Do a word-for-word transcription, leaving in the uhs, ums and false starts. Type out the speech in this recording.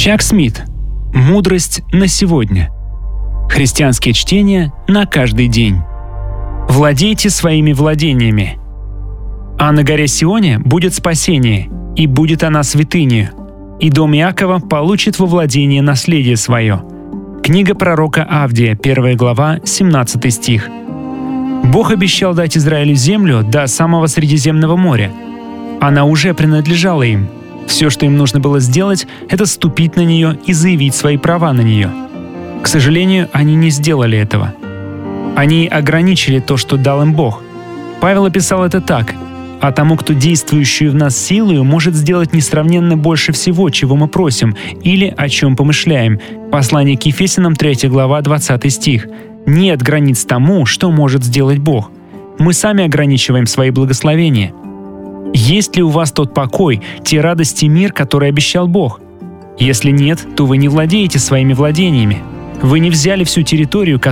Чак Смит. Мудрость на сегодня. Христианские чтения на каждый день. Владейте своими владениями. А на горе Сионе будет спасение, и будет она святынею, и дом Иакова получит во владение наследие свое. Книга пророка Авдия, первая глава, семнадцатый стих. Бог обещал дать Израилю землю до самого Средиземного моря. Она уже принадлежала им. Все, что им нужно было сделать, это ступить на нее и заявить свои права на нее. К сожалению, они не сделали этого. Они ограничили то, что дал им Бог. Павел описал это так: «А тому, кто действующую в нас силою, может сделать несравненно больше всего, чего мы просим, или о чем помышляем». Послание к Ефесянам, третья глава, двадцатый стих. Нет границ тому, что может сделать Бог. Мы сами ограничиваем свои благословения. Есть ли у вас тот покой, те радости и мир, который обещал Бог? Если нет, то вы не владеете своими владениями. Вы не взяли всю территорию,